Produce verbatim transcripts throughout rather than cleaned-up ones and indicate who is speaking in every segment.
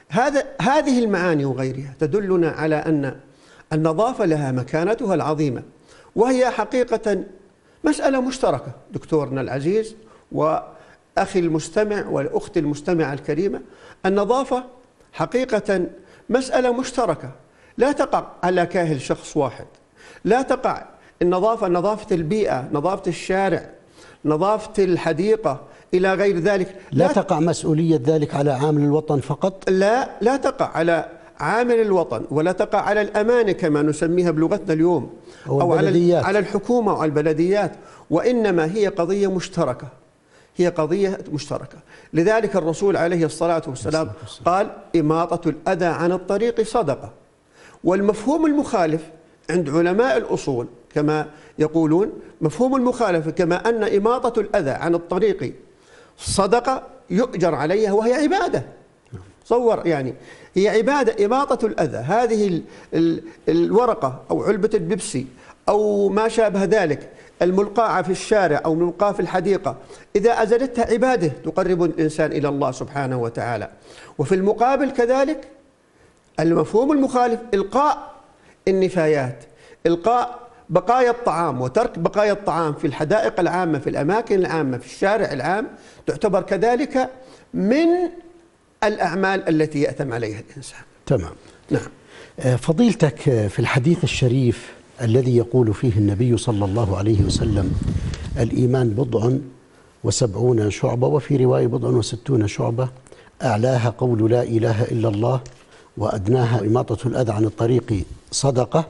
Speaker 1: هذا هذه المعاني وغيرها تدلنا على أن النظافة لها مكانتها العظيمة، وهي حقيقة مسألة مشتركة دكتورنا العزيز وأخي المستمع والأخت المستمعة الكريمة. النظافة حقيقة مسألة مشتركة لا تقع على كاهل شخص واحد، لا تقع النظافة نظافة البيئة، نظافة الشارع، نظافة الحديقة إلى غير ذلك.
Speaker 2: لا, لا تقع مسؤولية ذلك على عامل الوطن فقط؟
Speaker 1: لا لا تقع على عامل الوطن، ولا تقع على الأمانة كما نسميها بلغتنا اليوم،
Speaker 2: أو,
Speaker 1: أو
Speaker 2: على
Speaker 1: على الحكومة أو على البلديات، وإنما هي قضية مشتركة، هي قضية مشتركة. لذلك الرسول عليه الصلاة والسلام قال: إماطة الأذى عن الطريق صدقة. والمفهوم المخالف عند علماء الأصول كما يقولون، مفهوم المخالفة كما أن إماطة الأذى عن الطريق صدقة يؤجر عليها وهي عبادة. تصور يعني هي عبادة إماطة الأذى، هذه ال ال الورقة أو علبة البيبسي أو ما شابه ذلك الملقاة في الشارع أو الملقاة في الحديقة، إذا أزلتها عبادة تقرب الإنسان إلى الله سبحانه وتعالى. وفي المقابل كذلك المفهوم المخالف إلقاء النفايات، إلقاء بقايا الطعام وترك بقايا الطعام في الحدائق العامة، في الأماكن العامة، في الشارع العام، تعتبر كذلك من الأعمال التي يأثم عليها الإنسان.
Speaker 2: تمام.
Speaker 1: نعم.
Speaker 2: فضيلتك، في الحديث الشريف الذي يقول فيه النبي صلى الله عليه وسلم: الإيمان بضع وسبعون شعبة، وفي رواية بضع وستون شعبة، أعلاها قول لا إله إلا الله، وأدناها إماطة الأذى عن الطريق صدقة،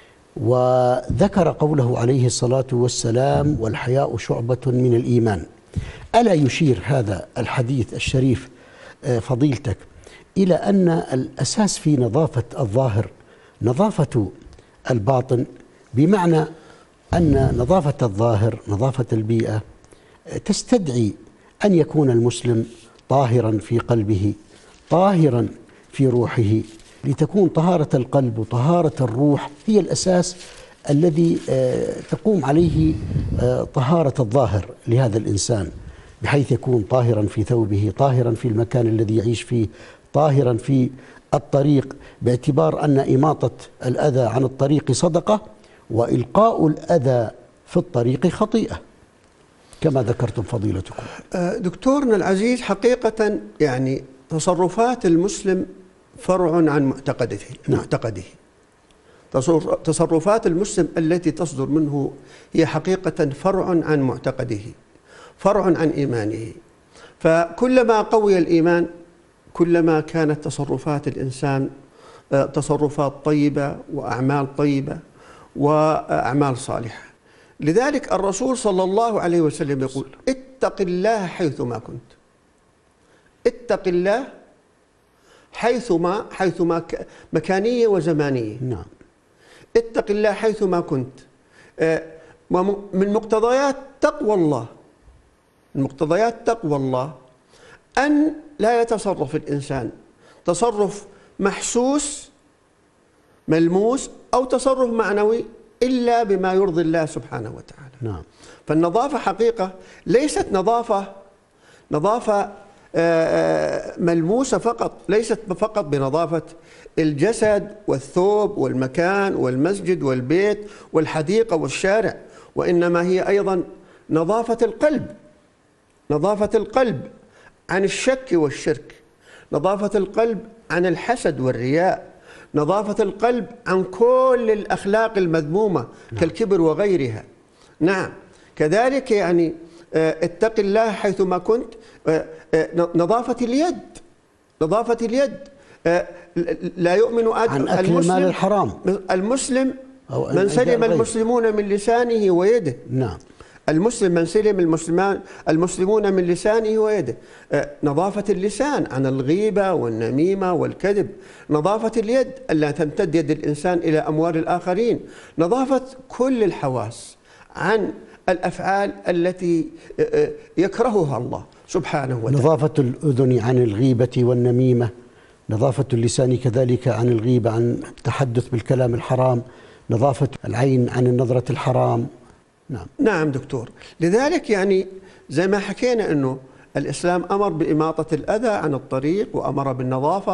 Speaker 2: وذكر قوله عليه الصلاة والسلام: والحياء شعبة من الإيمان. ألا يشير هذا الحديث الشريف فضيلتك إلى أن الأساس في نظافة الظاهر نظافة الباطن، بمعنى أن نظافة الظاهر، نظافة البيئة، تستدعي أن يكون المسلم طاهرا في قلبه، طاهرا في روحه، لتكون طهارة القلب وطهارة الروح هي الأساس الذي تقوم عليه طهارة الظاهر لهذا الإنسان، بحيث يكون طاهرا في ثوبه، طاهرا في المكان الذي يعيش فيه، طاهرا في الطريق، باعتبار أن إماطة الأذى عن الطريق صدقة، وإلقاء الأذى في الطريق خطيئة كما ذكرتم فضيلتكم.
Speaker 1: دكتورنا العزيز، حقيقة يعني تصرفات المسلم فرع عن معتقده. معتقده تصرفات المسلم التي تصدر منه هي حقيقة فرع عن معتقده، فرع عن إيمانه. فكلما قوي الإيمان كلما كانت تصرفات الإنسان تصرفات طيبة وأعمال طيبة وأعمال صالحة. لذلك الرسول صلى الله عليه وسلم يقول: اتق الله حيثما كنت. اتق الله حيثما حيثما مكانية وزمانية.
Speaker 2: نعم.
Speaker 1: اتق الله حيثما كنت. من مقتضيات تقوى الله، من مقتضيات تقوى الله أن لا يتصرف الإنسان تصرف محسوس ملموس أو تصرف معنوي إلا بما يرضي الله سبحانه وتعالى.
Speaker 2: نعم.
Speaker 1: فالنظافة حقيقة ليست نظافة نظافة ملموسة فقط، ليست فقط بنظافة الجسد والثوب والمكان والمسجد والبيت والحديقة والشارع، وإنما هي أيضا نظافة القلب، نظافة القلب عن الشك والشرك، نظافة القلب عن الحسد والرياء، نظافة القلب عن كل الأخلاق المذمومة كالكبر وغيرها. نعم. كذلك يعني اتق الله حيثما كنت. نظافة اليد، نظافة اليد. لا يؤمن
Speaker 2: عن أكل المال الحرام.
Speaker 1: المسلم من سلم المسلمون من لسانه ويده.
Speaker 2: نعم.
Speaker 1: المسلم من سلم المسلمان المسلمون من لسانه ويده. نظافة اللسان عن الغيبة والنميمة والكذب. نظافة اليد ألا تمتد يد الإنسان إلى أموال الآخرين. نظافة كل الحواس عن الأفعال التي يكرهها الله سبحانه وتعالى.
Speaker 2: نظافة الأذن عن الغيبة والنميمة، نظافة اللسان كذلك عن الغيبة، عن التحدث بالكلام الحرام، نظافة العين عن النظرة الحرام. نعم.
Speaker 1: نعم دكتور. لذلك يعني زي ما حكينا أنه الإسلام أمر بإماطة الأذى عن الطريق وأمر بالنظافة